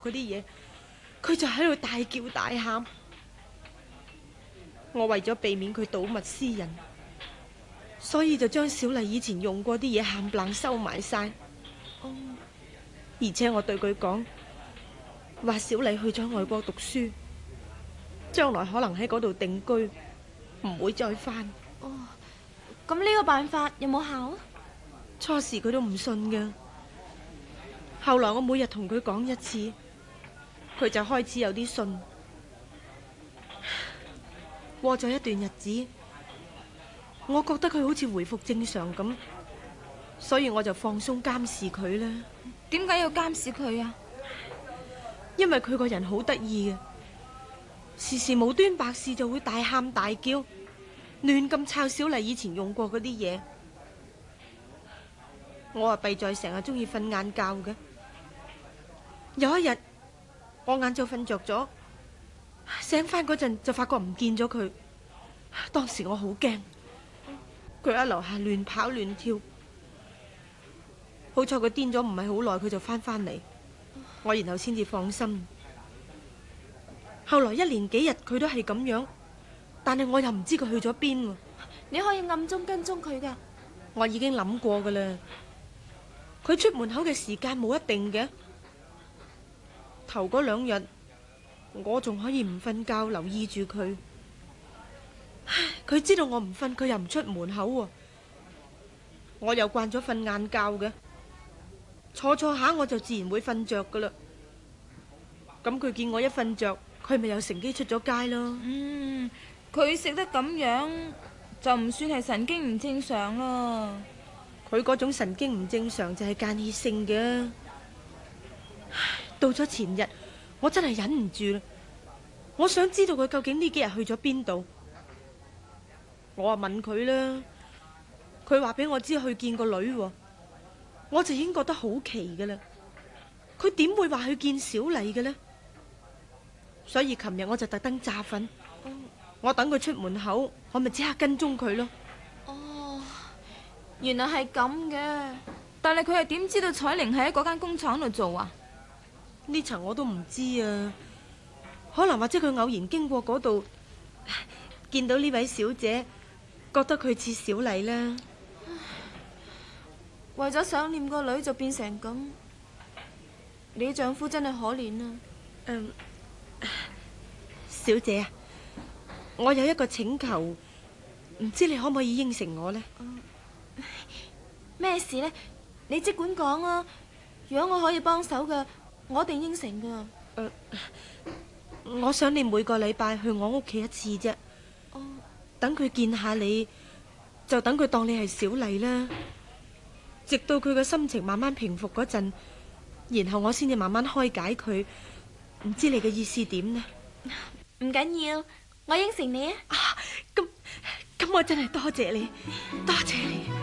嗰啲嘢，佢就喺度大叫大喊。我為咗避免佢睹物思人，所以就將小麗以前用過啲嘢冚唪唥收埋晒。而且我對佢講，話小麗去咗外國讀書，將來可能喺嗰度定居，唔會再返。 咁呢個辦法有冇效啊？ 初時佢都唔信㗎，後來我每日同佢講一次，佢就開始有啲信。過咗一段日子，我覺得佢好似回復正常咁，所以我就放鬆監視佢啦。 點解要監視佢啊？ 因為佢個人好得意嘅，時時無端白事就會大喊大叫，亂咁抄小麗以前用過嗰啲嘢。我啊弊在成日中意瞓晏覺嘅。有一日我晏晝瞓着咗，醒翻嗰陣就發覺唔見咗佢。當時我好驚，佢喺樓下亂跑亂跳。好彩佢癲咗唔係好耐，佢就翻嚟，我然後先至放心。後來一連幾日佢都係咁樣，但係我又唔知佢去咗邊。 你可以暗中跟蹤佢噶。 我已經諗過噶啦，佢出門口嘅時間冇一定嘅。頭嗰2日我仲可以唔瞓覺留意住佢，佢知道我唔瞓，佢又唔出門口喎。我又慣咗瞓晏覺嘅，坐下我就自然會瞓着噶啦。咁佢見我一瞓着，佢咪又乘機出咗街咯。 佢食得咁樣就唔算係神經唔正常啦。 佢嗰種神經唔正常就係間歇性嘅。到咗前日，我真係忍唔住啦，我想知道佢究竟呢幾日去咗邊度。我啊問佢啦，佢話俾我知去見個女喎，我就已經覺得好奇噶啦。佢點會話去見小麗嘅呢？所以琴日我就特登詐瞓，我等佢出門口，我咪即刻跟蹤佢咯。 原來係咁嘅，但係佢係點知道彩玲喺嗰間工廠度做啊？ 呢層我都唔知啊，可能或者佢偶然經過嗰度，見到呢位小姐，覺得佢似小麗啦。 為咗想念個女就變成咁，你丈夫真係可憐啊。 小姐啊，我有一個請求，唔知你可唔可以應承我呢？ 咩事呢？你即管講啊！如果我可以幫手嘅，我一定應承噶。 我想你每個禮拜去我屋企一次啫。等佢見下你，就等佢當你係小麗啦。直到佢嘅心情慢慢平復嗰陣，然後我先至慢慢開解佢。唔知你嘅意思點呢？ 唔緊要，我應承你啊！ 咁我真係多謝你，多謝你。